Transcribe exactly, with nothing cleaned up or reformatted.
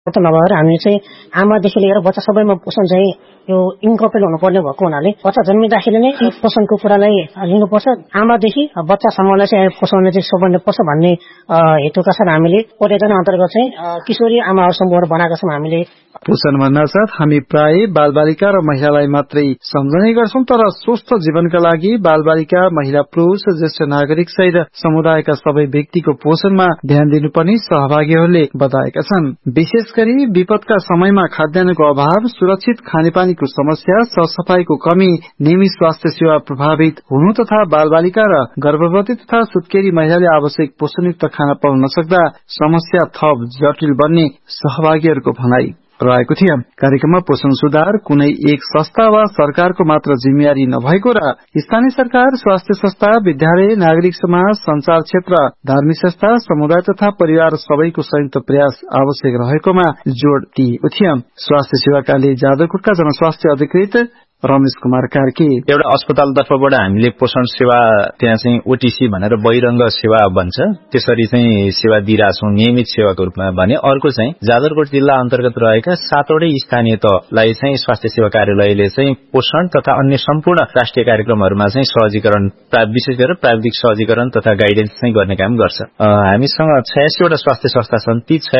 नभएर हामी चाहिँ आमादेखि लिएर बच्चा सबैमा पोषण चाहिँ यो इन्कम्प्लिट हुनुपर्ने भएको हुनाले बच्चा जन्मिँदाखेरि नै पोषणको कुरालाई लिनुपर्छ। आमादेखि बच्चासम्मलाई चाहिँ पोषणले चाहिँ सोपर्नु पर्छ भन्ने हेतुका साथ हामीले परियोजना अन्तर्गत चाहिँ किशोरी आमाहरू समूहहरू बनाएका छौँ हामीले। पोषण भन्दा साथ हामी प्राय बालबालिका र महिलालाई मात्रै सम्झने गर्छौं, तर स्वस्थ जीवनका लागि बालबालिका, महिला, पुरुष, ज्येष्ठ नागरिक सहित समुदायका सबै व्यक्तिको पोषणमा ध्यान दिनुपर्ने सहभागीहरूले बताएका छन्। विशेष गरी विपदका समयमा खाद्यान्नको अभाव, सुरक्षित खानेपानीको समस्या, सरसफाईको कमी, नियमित स्वास्थ्य सेवा प्रभावित हुनु तथा बालबालिका र गर्भवती तथा सुत्केरी महिलाले आवश्यक पोषणयुक्त खाना पाउन नसक्दा समस्या थप जटिल बन्ने सहभागीहरूको भनाई रहेको थियो। कार्यक्रममा पोषण सुधार कुनै एक संस्था वा सरकारको मात्र जिम्मेवारी नभएको र स्थानीय सरकार, स्वास्थ्य संस्था, विद्यालय, नागरिक समाज, संचार क्षेत्र, धार्मिक संस्था, समुदाय तथा परिवार सबैको संयुक्त प्रयास आवश्यक रहेकोमा जोड़ दिएको थियो। स्वास्थ्य सेवा कार्यालय जाजरकोटका जनस्वास्थ्य अधिकृत रमेश कुमार कार्की, एउटा अस्पताल तर्फबाट हामीले पोषण सेवा त्यहाँ चाहिँ ओटीसी भनेर बहिरंग सेवा भन्छ, त्यसरी चाहिँ सेवा दिइरहेछौं नियमित सेवाको रूपमा भने। अर्को चाहिँ जाजरकोट जिल्ला अन्तर्गत रहेका सातवटै स्थानीय तहलाई चाहिँ स्वास्थ्य सेवा कार्यालयले चाहिँ पोषण तथा अन्य सम्पूर्ण राष्ट्रिय कार्यक्रमहरूमा चाहिँ सहजीकरण, विशेष गरेर प्राविधिक सहजीकरण तथा गाइडेन्स चाहिँ गर्ने काम गर्छ। हामीसँग छयासी वटा स्वास्थ्य संस्था छन्। ती